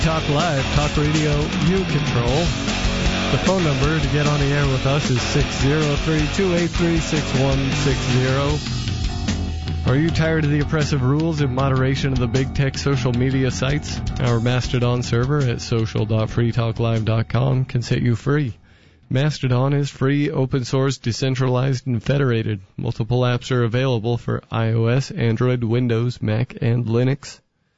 Talk Live, Talk Radio, you control. The phone number to get on the air with us is 603-283-6160. Are you tired of the oppressive rules and moderation of the big tech social media sites? Our Mastodon server at social.freetalklive.com can set you free. Mastodon is free, open source, decentralized, and federated. Multiple apps are available for iOS, Android, Windows, Mac, and Linux.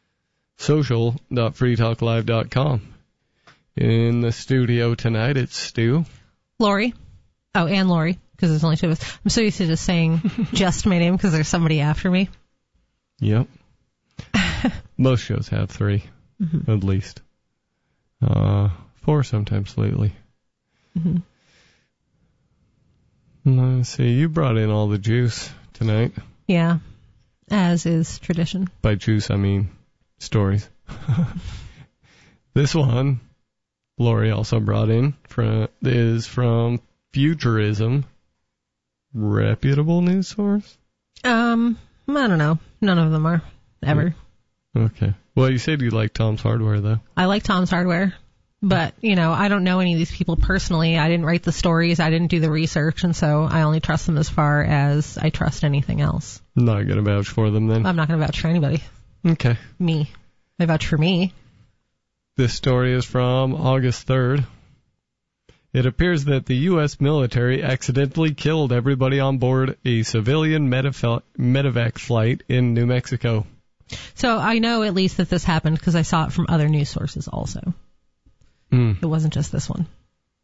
Social.freetalklive.com. In the studio tonight, it's Stu. Lori. Oh, and Lori, because there's only two of us. I'm so used to just saying just my name because there's somebody after me. Yep. Most shows have three, at least. 4 sometimes lately. Mm-hmm. Let's see, you brought in all the juice tonight. Yeah, as is tradition. By juice, I mean stories. This one, Lori also brought in, is from Futurism. Reputable news source? I don't know. None of them are, ever. Okay. Well, you said you like Tom's Hardware, though. I like Tom's Hardware, but, I don't know any of these people personally. I didn't write the stories. I didn't do the research, and so I only trust them as far as I trust anything else. Not going to vouch for them, then? I'm not going to vouch for anybody. Okay. Me. I vouch for me. This story is from August 3rd. It appears that the U.S. military accidentally killed everybody on board a civilian medevac flight in New Mexico. So I know at least that this happened because I saw it from other news sources also. It wasn't just this one.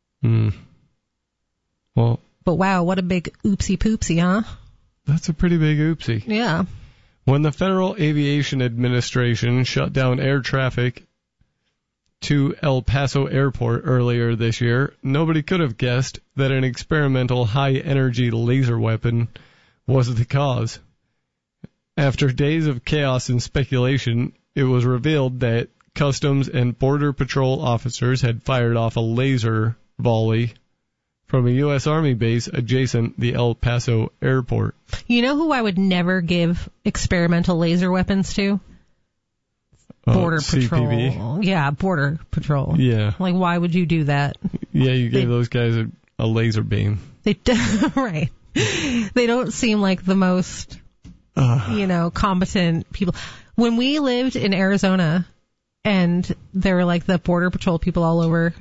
Well, but wow, what a big oopsie poopsie, huh? That's a pretty big oopsie. Yeah. When the Federal Aviation Administration shut down air traffic to El Paso Airport earlier this year, nobody could have guessed that an experimental high-energy laser weapon was the cause. After days of chaos and speculation, it was revealed that Customs and Border Patrol officers had fired off a laser volley from a U.S. Army base adjacent the El Paso Airport. You know who I would never give experimental laser weapons to? Border Patrol. CPB. Yeah, Border Patrol. Yeah. Like, why would you do that? Yeah, you gave those guys a laser beam. Right. They don't seem like the most, competent people. When we lived in Arizona and there were like the Border Patrol people all over,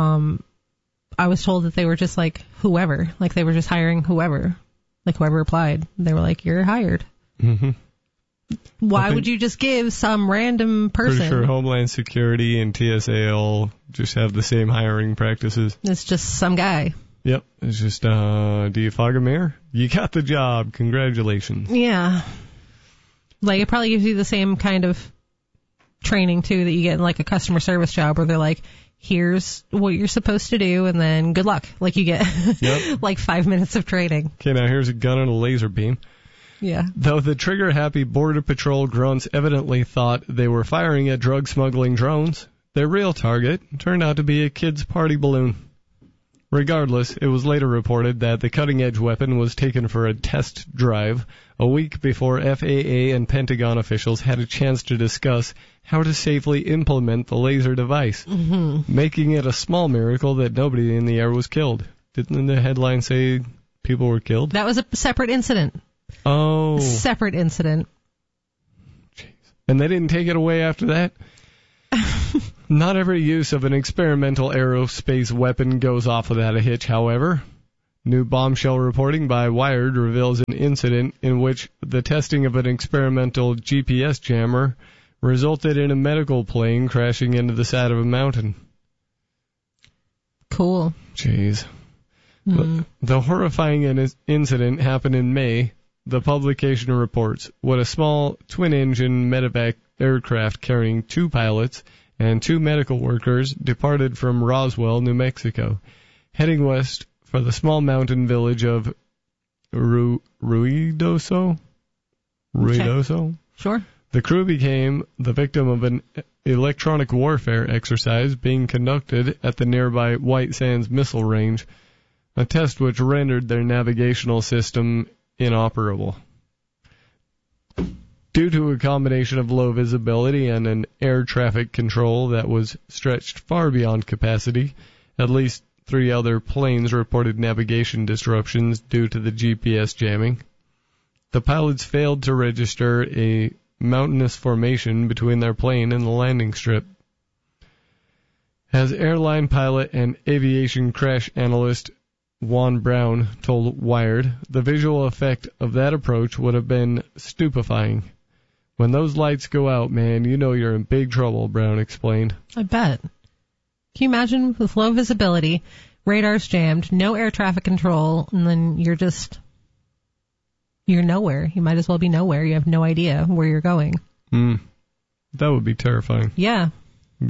I was told that they were just like whoever. Like they were just hiring whoever. Like whoever applied. They were like, you're hired. Mm-hmm. Why would you just give some random person? Pretty sure Homeland Security and TSA all just have the same hiring practices. It's just some guy. Yep. It's just, do you fog a mirror? You got the job. Congratulations. Yeah. Like, it probably gives you the same kind of training, too, that you get in, like, a customer service job where they're like, here's what you're supposed to do, and then good luck. Like, you get, like, 5 minutes of training. Okay, now here's a gun and a laser beam. Yeah. Though the trigger-happy Border Patrol grunts evidently thought they were firing at drug-smuggling drones, their real target turned out to be a kid's party balloon. Regardless, it was later reported that the cutting-edge weapon was taken for a test drive a week before FAA and Pentagon officials had a chance to discuss how to safely implement the laser device, making it a small miracle that nobody in the air was killed. Didn't the headline say people were killed? That was a separate incident. Oh. Separate incident. Jeez. And they didn't take it away after that? Not every use of an experimental aerospace weapon goes off without a hitch, however. New bombshell reporting by Wired reveals an incident in which the testing of an experimental GPS jammer resulted in a medical plane crashing into the side of a mountain. Cool. Jeez. The horrifying incident happened in May. The publication reports what a small twin-engine medevac aircraft carrying 2 pilots and 2 medical workers departed from Roswell, New Mexico, heading west for the small mountain village of Ruidoso? Okay. Sure. The crew became the victim of an electronic warfare exercise being conducted at the nearby White Sands Missile Range, a test which rendered their navigational system inoperable. Due to a combination of low visibility and an air traffic control that was stretched far beyond capacity, at least 3 other planes reported navigation disruptions due to the GPS jamming. The pilots failed to register a mountainous formation between their plane and the landing strip. As airline pilot and aviation crash analyst Juan Brown told Wired, the visual effect of that approach would have been stupefying. When those lights go out, man, you know you're in big trouble, Brown explained. I bet. Can you imagine with low visibility, radar's jammed, no air traffic control, and then you're nowhere. You might as well be nowhere. You have no idea where you're going. That would be terrifying. Yeah. It'd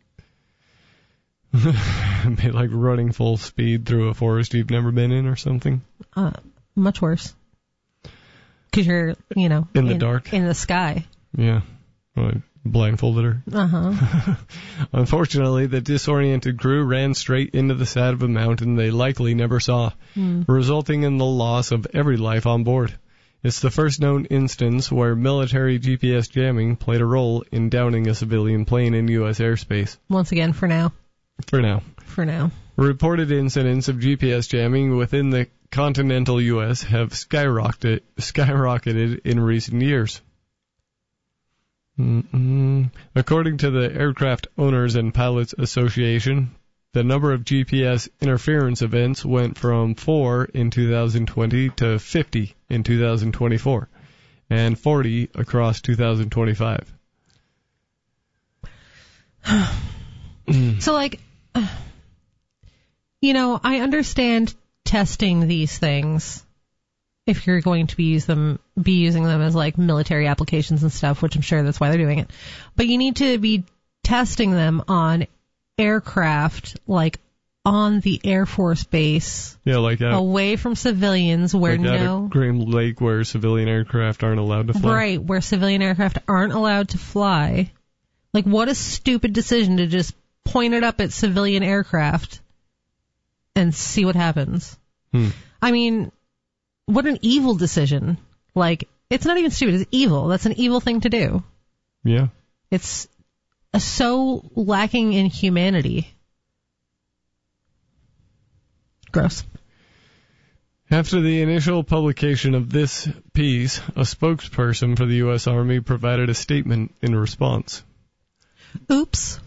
be like running full speed through a forest you've never been in or something. Much worse. Because you're, in the dark. In the sky. Yeah. Well, blindfolded her. Uh-huh. Unfortunately, the disoriented crew ran straight into the side of a mountain they likely never saw, resulting in the loss of every life on board. It's the first known instance where military GPS jamming played a role in downing a civilian plane in U.S. airspace. Once again, for now. For now. Reported incidents of GPS jamming within the continental U.S. have skyrocketed in recent years. According to the Aircraft Owners and Pilots Association, the number of GPS interference events went from 4 in 2020 to 50 in 2024, and 40 across 2025. So, I understand testing these things if you're going to be using them as military applications and stuff, which I'm sure that's why they're doing it. But you need to be testing them on aircraft, on the Air Force base. Yeah, away from civilians where at Green Lake where civilian aircraft aren't allowed to fly. Right, where civilian aircraft aren't allowed to fly. What a stupid decision to just point it up at civilian aircraft and see what happens. I mean, what an evil decision. It's not even stupid, it's evil. That's an evil thing to do. Yeah. It's so lacking in humanity. Gross. After the initial publication of this piece, a spokesperson for the U.S. Army provided a statement in response. Oops.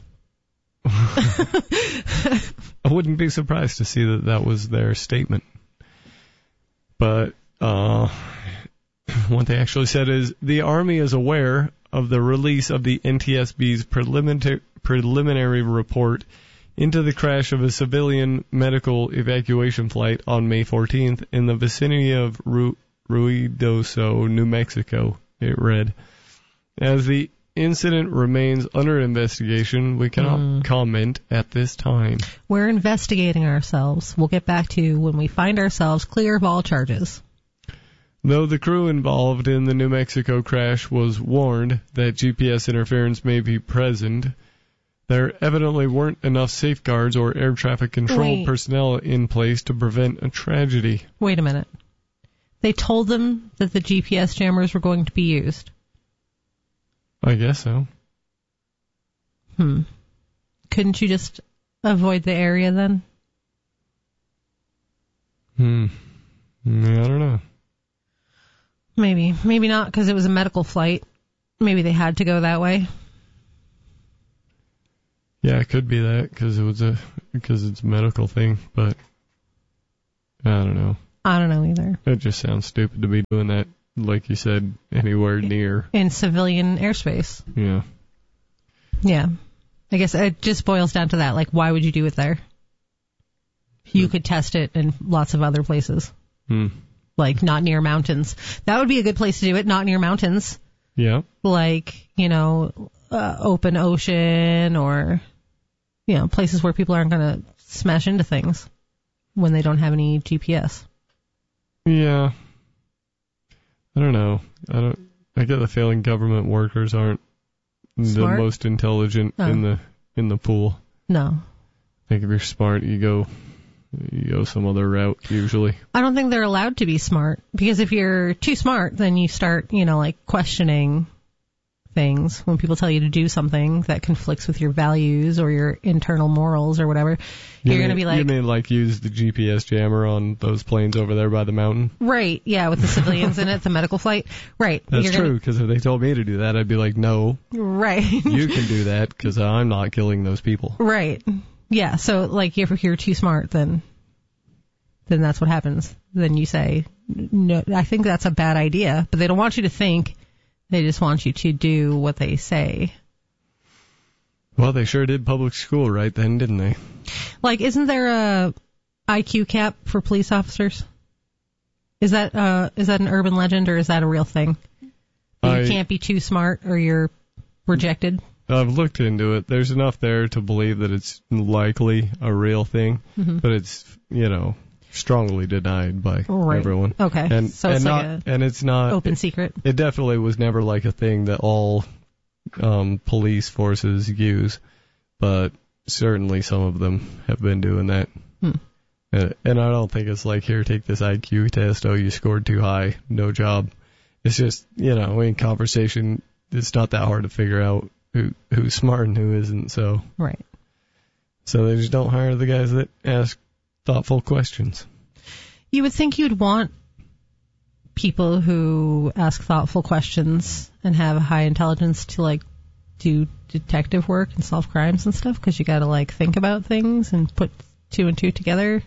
I wouldn't be surprised to see that was their statement. But what they actually said is, the Army is aware of the release of the NTSB's preliminary report into the crash of a civilian medical evacuation flight on May 14th in the vicinity of Ruidoso, New Mexico, it read. As the incident remains under investigation, we cannot comment at this time. We're investigating ourselves. We'll get back to you when we find ourselves clear of all charges. Though the crew involved in the New Mexico crash was warned that GPS interference may be present, there evidently weren't enough safeguards or air traffic control personnel in place to prevent a tragedy. Wait a minute. They told them that the GPS jammers were going to be used. I guess so. Couldn't you just avoid the area then? I don't know. Maybe. Maybe not, because it was a medical flight. Maybe they had to go that way. Yeah, it could be that, because it's a medical thing, but I don't know. I don't know either. It just sounds stupid to be doing that, like you said, anywhere near. In civilian airspace. Yeah. Yeah. I guess it just boils down to that. Why would you do it there? You could test it in lots of other places. Not near mountains. That would be a good place to do it, not near mountains. Yeah. Open ocean or, places where people aren't going to smash into things when they don't have any GPS. Yeah. I don't know. I get the feeling government workers aren't smart? The most intelligent in the pool. No. I think if you're smart, you go you go some other route usually. I don't think they're allowed to be smart, because if you're too smart, then you start, like questioning things when people tell you to do something that conflicts with your values or your internal morals or whatever. You're going to be like... You mean like use the GPS jammer on those planes over there by the mountain? Right, yeah, with the civilians in it, the medical flight. Right. That's true, because if they told me to do that, I'd be like, no. Right. You can do that, because I'm not killing those people. Right. Yeah, so like if you're too smart, then that's what happens. Then you say, no, I think that's a bad idea, but they don't want you to think. They just want you to do what they say. Well, they sure did public school right then, didn't they? Like, isn't there a IQ cap for police officers? Is that an urban legend, or is that a real thing? You can't be too smart or you're rejected? I've looked into it. There's enough there to believe that it's likely a real thing, but it's, strongly denied by everyone. Okay. And it's not open secret. It definitely was never like a thing that all police forces use, but certainly some of them have been doing that. And I don't think it's like, here, take this IQ test. Oh, you scored too high. No job. It's just, in conversation, it's not that hard to figure out who's smart and who isn't. So right. So they just don't hire the guys that ask thoughtful questions. You would think you'd want people who ask thoughtful questions and have a high intelligence to do detective work and solve crimes and stuff, because you got to think about things and put two and two together.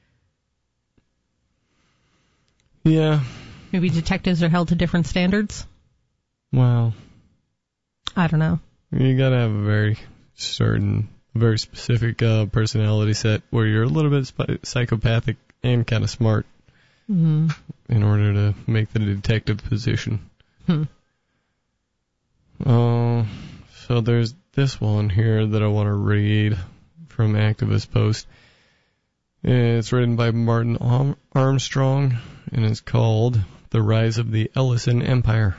Yeah. Maybe detectives are held to different standards. Well, I don't know. You got to have a very specific personality set where you're a little bit psychopathic and kind of smart in order to make the detective position. So there's this one here that I want to read from Activist Post. It's written by Martin Armstrong, and it's called The Rise of the Ellison Empire.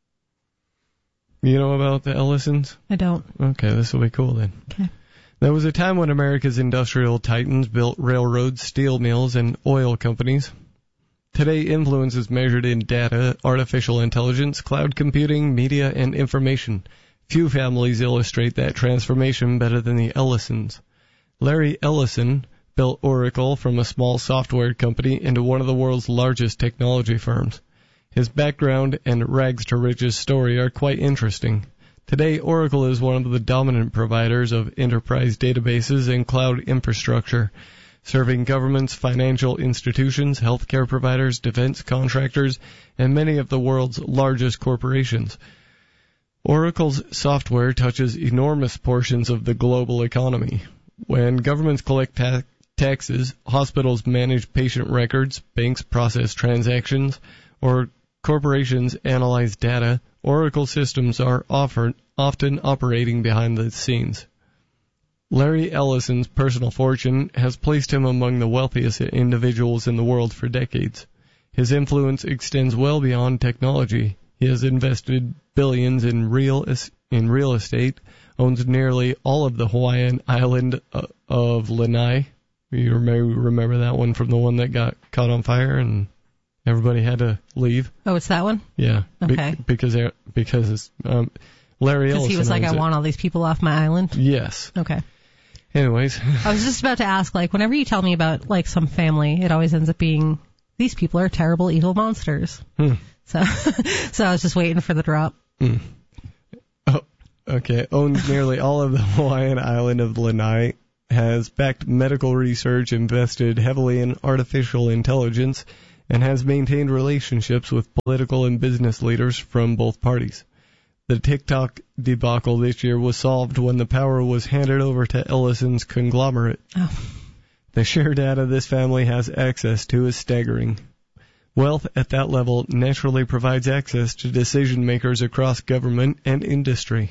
You know about the Ellisons? I don't. Okay, this will be cool then. Okay. There was a time when America's industrial titans built railroads, steel mills, and oil companies. Today, influence is measured in data, artificial intelligence, cloud computing, media, and information. Few families illustrate that transformation better than the Ellisons. Larry Ellison built Oracle from a small software company into one of the world's largest technology firms. His background and rags to riches story are quite interesting. Today, Oracle is one of the dominant providers of enterprise databases and cloud infrastructure, serving governments, financial institutions, healthcare providers, defense contractors, and many of the world's largest corporations. Oracle's software touches enormous portions of the global economy. When governments collect taxes, hospitals manage patient records, banks process transactions, or corporations analyze data, Oracle systems are often operating behind the scenes. Larry Ellison's personal fortune has placed him among the wealthiest individuals in the world for decades. His influence extends well beyond technology. He has invested billions in real estate, owns nearly all of the Hawaiian island of Lanai. You may remember that one from the one that got caught on fire and everybody had to leave. Oh, it's that one? Yeah. Okay. Because Larry Ellison. Because he was like, I want all these people off my island? Yes. Okay. Anyways. I was just about to ask, whenever you tell me about, some family, it always ends up being, these people are terrible, evil monsters. So I was just waiting for the drop. Oh, okay. Owns nearly all of the Hawaiian island of Lanai, has backed medical research, invested heavily in artificial intelligence, and has maintained relationships with political and business leaders from both parties. The TikTok debacle this year was solved when the power was handed over to Ellison's conglomerate. Oh. The sheer data this family has access to is staggering. Wealth at that level naturally provides access to decision makers across government and industry.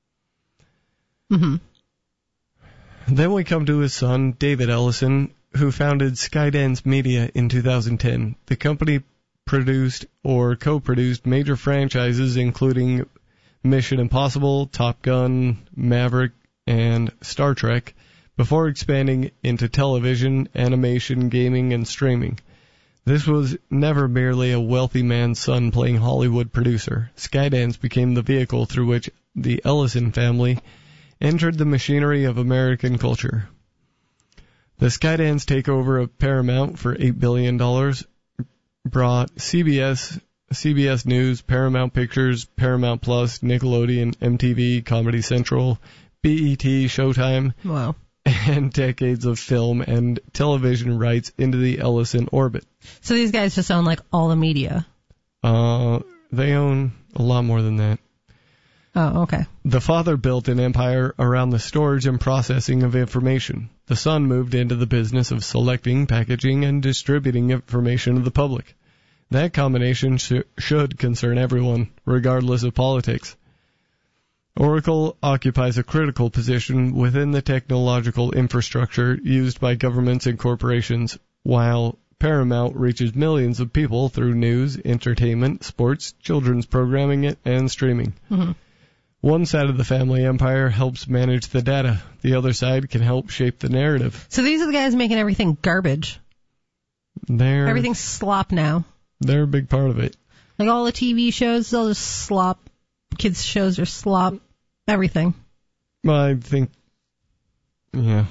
Then we come to his son, David Ellison, who founded Skydance Media in 2010. The company produced or co-produced major franchises including Mission Impossible, Top Gun, Maverick, and Star Trek, before expanding into television, animation, gaming, and streaming. This was never merely a wealthy man's son playing Hollywood producer. Skydance became the vehicle through which the Ellison family entered the machinery of American culture. The Skydance takeover of Paramount for $8 billion brought CBS News, Paramount Pictures, Paramount Plus, Nickelodeon, MTV, Comedy Central, BET, Showtime, Wow. and decades of film and television rights into the Ellison orbit. So these guys just own like all the media. They own a lot more than that. Oh, okay. The father built an empire around the storage and processing of information. The son moved into the business of selecting, packaging, and distributing information to the public. That combination should concern everyone, regardless of politics. Oracle occupies a critical position within the technological infrastructure used by governments and corporations, while Paramount reaches millions of people through news, entertainment, sports, children's programming, and streaming. Mm-hmm. One side of the family empire helps manage the data. The other side can help shape the narrative. So these are the guys making everything garbage. Everything's slop now. They're a big part of it. Like all the TV shows, they'll just slop. Kids' shows are slop. Everything. Well, I think, yeah.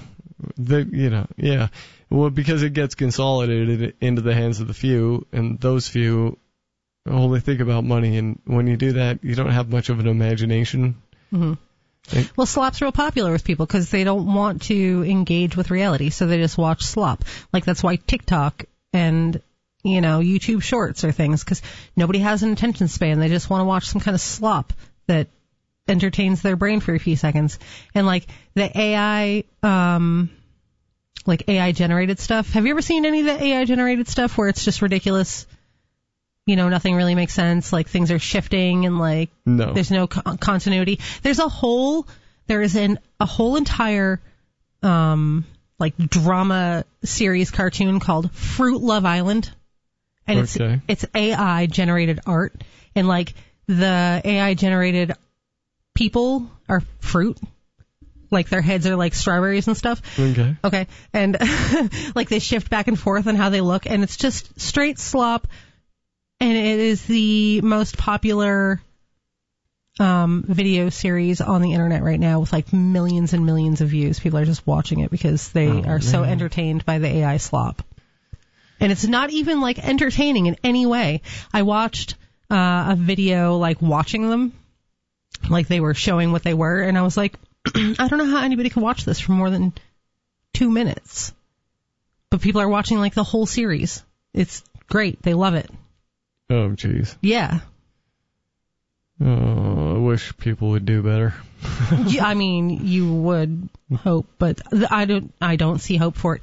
Well, because it gets consolidated into the hands of the few, and those few only think about money, and when you do that, you don't have much of an imagination. Mm-hmm. Well, slop's real popular with people because they don't want to engage with reality, so they just watch slop. Like, that's why TikTok and, YouTube Shorts are things, because nobody has an attention span. They just want to watch some kind of slop that entertains their brain for a few seconds. And like the AI, AI generated stuff. Have you ever seen any of the AI generated stuff where it's just ridiculous? Nothing really makes sense. Like things are shifting and no. There's no continuity. There's a whole entire, drama series cartoon called Fruit Love Island. And it's AI generated art, and the AI generated people are fruit. Like their heads are like strawberries and stuff. Okay. And they shift back and forth on how they look, and it's just straight slop. And it is the most popular video series on the internet right now with millions and millions of views. People are just watching it because they are so entertained by the AI slop. And it's not even entertaining in any way. I watched a video watching them. They were showing what they were, and I was like, I don't know how anybody could watch this for more than 2 minutes. But people are watching the whole series. It's great. They love it. Oh, jeez. Yeah. Oh, I wish people would do better. I mean, you would hope, but I don't see hope for it.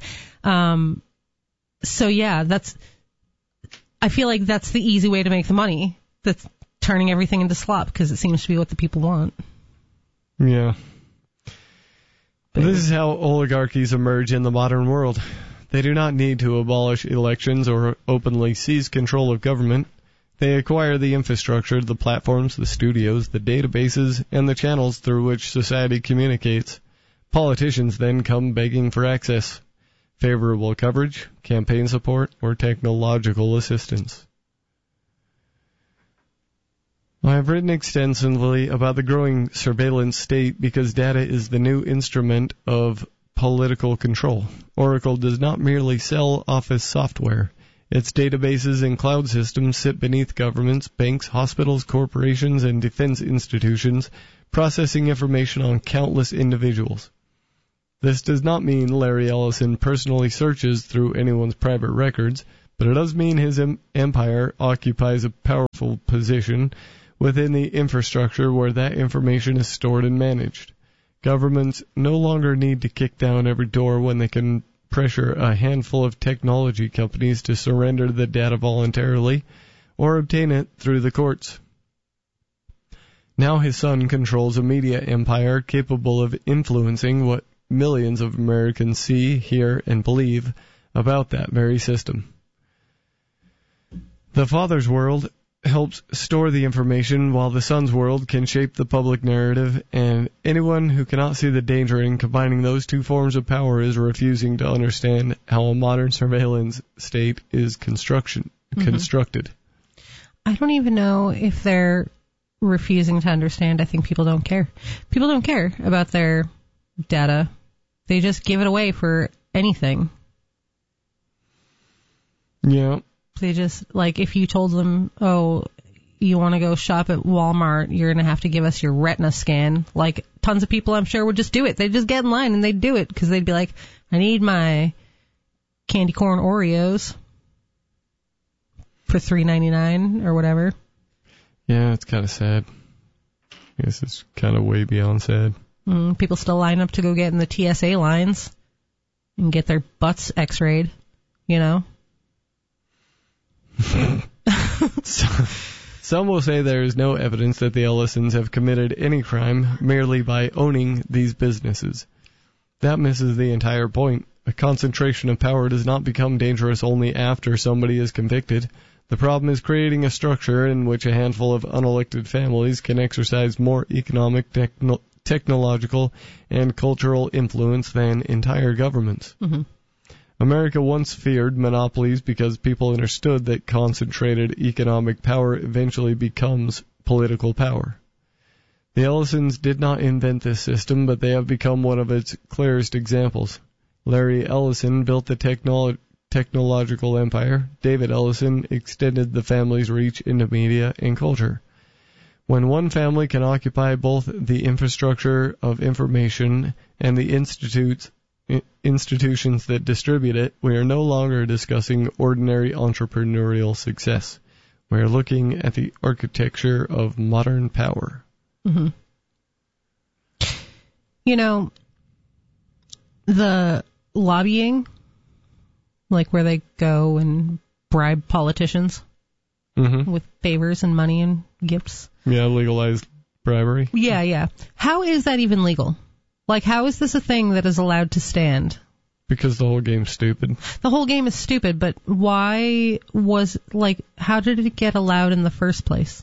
So yeah, I feel like that's the easy way to make the money. That's turning everything into slop because it seems to be what the people want. Yeah. This is how oligarchies emerge in the modern world. They do not need to abolish elections or openly seize control of government. They acquire the infrastructure, the platforms, the studios, the databases, and the channels through which society communicates. Politicians then come begging for access, favorable coverage, campaign support, or technological assistance. I have written extensively about the growing surveillance state because data is the new instrument of political control. Oracle does not merely sell office software. Its databases and cloud systems sit beneath governments, banks, hospitals, corporations, and defense institutions, processing information on countless individuals. This does not mean Larry Ellison personally searches through anyone's private records, but it does mean his empire occupies a powerful position within the infrastructure where that information is stored and managed. Governments no longer need to kick down every door when they can pressure a handful of technology companies to surrender the data voluntarily or obtain it through the courts. Now his son controls a media empire capable of influencing what millions of Americans see, hear, and believe about that very system. The father's world helps store the information, while the sun's world can shape the public narrative, and anyone who cannot see the danger in combining those two forms of power is refusing to understand how a modern surveillance state is constructed. I don't even know if they're refusing to understand. I think people don't care. People don't care about their data. They just give it away for anything. Yeah. They just, like, if you told them, oh, you want to go shop at Walmart, you're going to have to give us your retina scan. Like, tons of people, I'm sure, would just do it. They'd just get in line and they'd do it because they'd be like, I need my candy corn Oreos for $3.99 or whatever. Yeah, it's kind of sad. I guess it's kind of way beyond sad. People still line up to go get in the TSA lines and get their butts x-rayed, you know? Some will say there is no evidence that the Ellisons have committed any crime merely by owning these businesses. That misses the entire point. A concentration of power does not become dangerous only after somebody is convicted. The problem is creating a structure in which a handful of unelected families can exercise more economic, technological, and cultural influence than entire governments. Mm-hmm. America once feared monopolies because people understood that concentrated economic power eventually becomes political power. The Ellisons did not invent this system, but they have become one of its clearest examples. Larry Ellison built the technological empire. David Ellison extended the family's reach into media and culture. When one family can occupy both the infrastructure of information and the institutions that distribute it, we are no longer discussing ordinary entrepreneurial success. We are looking at the architecture of modern power. Mm-hmm. You know, the lobbying, like where they go and bribe politicians with favors and money and gifts. Yeah, legalized bribery. Yeah. How is that even legal? Like, how is this a thing that is allowed to stand? Because the whole game's stupid. The whole game is stupid, but why was, like, how did it get allowed in the first place?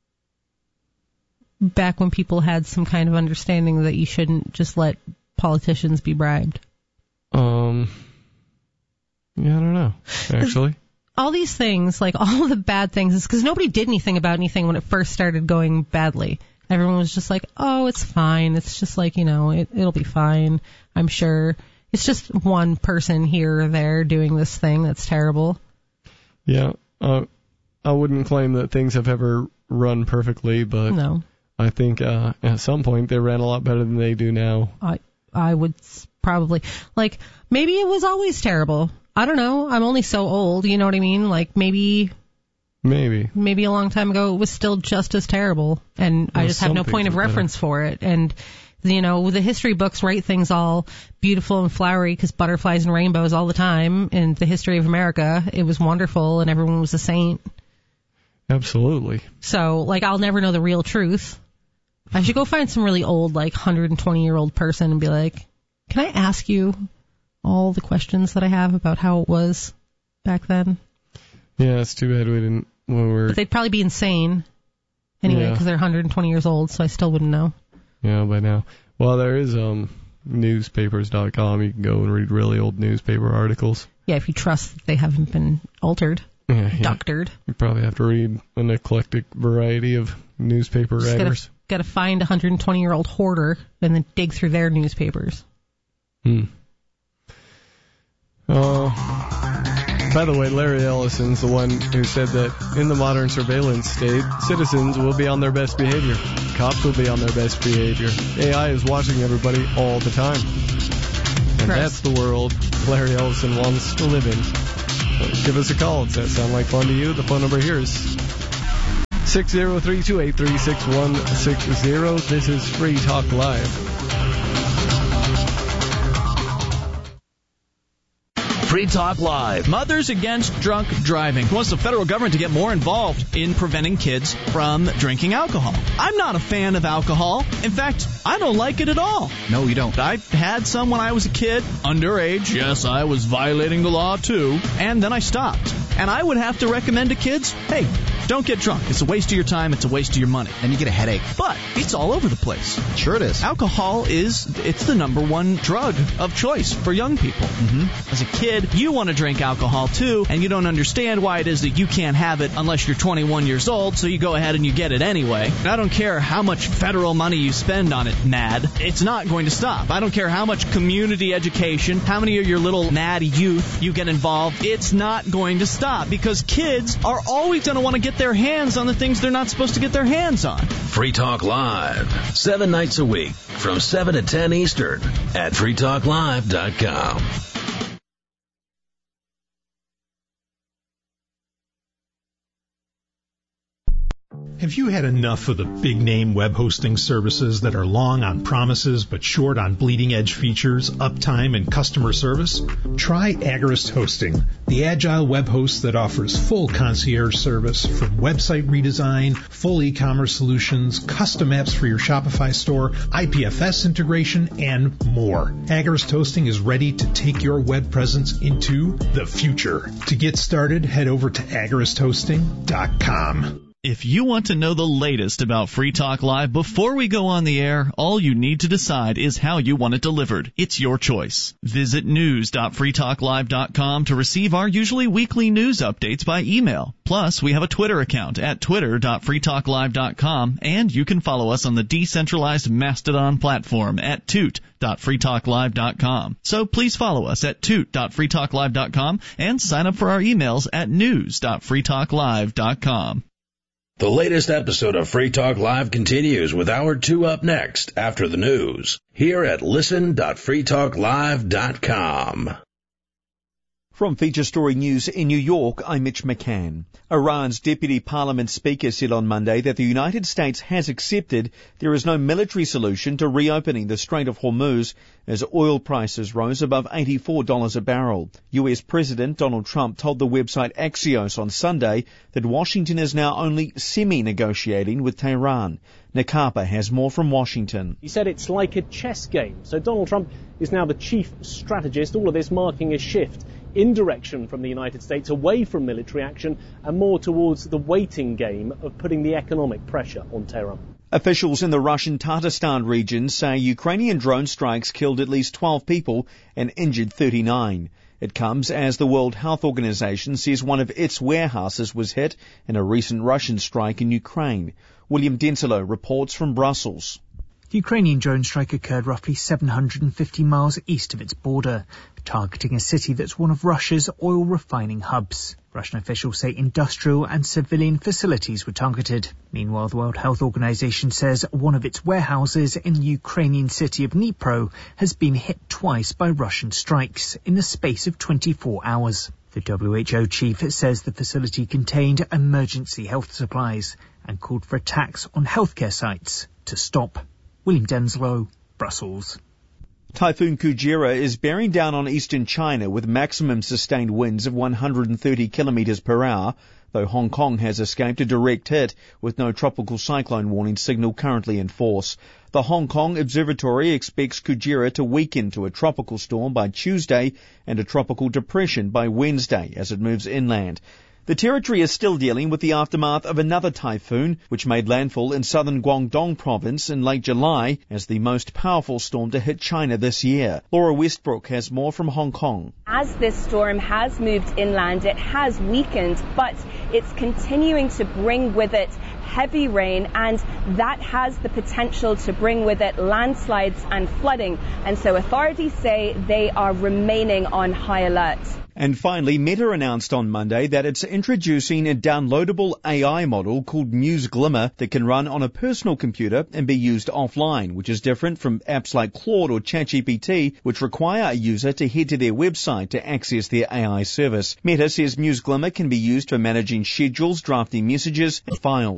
Back when people had some kind of understanding that you shouldn't just let politicians be bribed. Yeah, I don't know, actually. All these things, like all the bad things, is because nobody did anything about anything when it first started going badly. Everyone was just like, oh, it's fine. It's just like, you know, it'll be fine, I'm sure. It's just one person here or there doing this thing that's terrible. Yeah, I wouldn't claim that things have ever run perfectly, but no. I think at some point they ran a lot better than they do now. I would probably, like, maybe it was always terrible. I don't know. I'm only so old, you know what I mean? Like, maybe a long time ago it was still just as terrible, and I just have no point of reference for it. And, you know, the history books write things all beautiful and flowery because butterflies and rainbows all the time. In the history of America, it was wonderful and everyone was a saint. Absolutely. So, like, I'll never know the real truth. I should go find some really old, like, 120-year-old person and be like, can I ask you all the questions that I have about how it was back then? Yeah, it's too bad we didn't when we were... But they'd probably be insane anyway because they're 120 years old, so I still wouldn't know. Yeah, by now. Well, there is newspapers.com. You can go and read really old newspaper articles. Yeah, if you trust that they haven't been altered, doctored. You probably have to read an eclectic variety of newspaper writers. Got to find a 120-year-old hoarder and then dig through their newspapers. By the way, Larry Ellison's the one who said that in the modern surveillance state, citizens will be on their best behavior. Cops will be on their best behavior. AI is watching everybody all the time. And that's the world Larry Ellison wants to live in. So give us a call. Does that sound like fun to you? The phone number here is 603-283-6160. This is Free Talk Live. Free Talk Live. Mothers Against Drunk Driving wants the federal government to get more involved in preventing kids from drinking alcohol. I'm not a fan of alcohol. In fact, I don't like it at all. No, you don't. I had some when I was a kid, underage. Yes, I was violating the law too. And then I stopped. And I would have to recommend to kids, hey, Don't get drunk. It's a waste of your time. It's a waste of your money. And you get a headache. But it's all over the place. Sure it is. Alcohol it's the number one drug of choice for young people. As a kid, you want to drink alcohol too, and you don't understand why it is that you can't have it unless you're 21 years old, so you go ahead and you get it anyway. And I don't care how much federal money you spend on it, MAD. It's not going to stop. I don't care how much community education, how many of your little MAD youth you get involved. It's not going to stop because kids are always going to want to get their hands on the things they're not supposed to get their hands on. Free Talk Live, 7 nights a week from 7 to 10 Eastern at freetalklive.com. Have you had enough of the big-name web hosting services that are long on promises but short on bleeding-edge features, uptime, and customer service? Try Agorist Hosting, the agile web host that offers full concierge service from website redesign, full e-commerce solutions, custom apps for your Shopify store, IPFS integration, and more. Agorist Hosting is ready to take your web presence into the future. To get started, head over to agoristhosting.com. If you want to know the latest about Free Talk Live before we go on the air, all you need to decide is how you want it delivered. It's your choice. Visit news.freetalklive.com to receive our usually weekly news updates by email. Plus, we have a Twitter account at twitter.freetalklive.com, and you can follow us on the decentralized Mastodon platform at toot.freetalklive.com. So please follow us at toot.freetalklive.com and sign up for our emails at news.freetalklive.com. The latest episode of Free Talk Live continues with Hour 2 up next after the news here at listen.freetalklive.com. From Feature Story News in New York, I'm Mitch McCann. Iran's Deputy Parliament Speaker said on Monday that the United States has accepted there is no military solution to reopening the Strait of Hormuz as oil prices rose above $84 a barrel. US President Donald Trump told the website Axios on Sunday that Washington is now only semi-negotiating with Tehran. Nick Harper has more from Washington. He said it's like a chess game. So Donald Trump is now the chief strategist, all of this marking a shift in direction from the United States away from military action and more towards the waiting game of putting the economic pressure on Tehran. Officials in the Russian Tatarstan region say Ukrainian drone strikes killed at least 12 people and injured 39. It comes as the World Health Organization says one of its warehouses was hit in a recent Russian strike in Ukraine. William Denslow reports from Brussels. The Ukrainian drone strike occurred roughly 750 miles east of its border, targeting a city that's one of Russia's oil refining hubs. Russian officials say industrial and civilian facilities were targeted. Meanwhile, the World Health Organization says one of its warehouses in the Ukrainian city of Dnipro has been hit twice by Russian strikes in the space of 24 hours. The WHO chief says the facility contained emergency health supplies and called for attacks on healthcare sites to stop. William Denslow, Brussels. Typhoon Kujira is bearing down on eastern China with maximum sustained winds of 130 kilometers per hour, though Hong Kong has escaped a direct hit with no tropical cyclone warning signal currently in force. The Hong Kong Observatory expects Kujira to weaken to a tropical storm by Tuesday and a tropical depression by Wednesday as it moves inland. The territory is still dealing with the aftermath of another typhoon, which made landfall in southern Guangdong province in late July as the most powerful storm to hit China this year. Laura Westbrook has more from Hong Kong. As this storm has moved inland, it has weakened, but it's continuing to bring with it heavy rain, and that has the potential to bring with it landslides and flooding. And so authorities say they are remaining on high alert. And finally, Meta announced on Monday that it's introducing a downloadable AI model called Muse Glimmer that can run on a personal computer and be used offline, which is different from apps like Claude or ChatGPT, which require a user to head to their website to access their AI service. Meta says Muse Glimmer can be used for managing schedules, drafting messages, and files.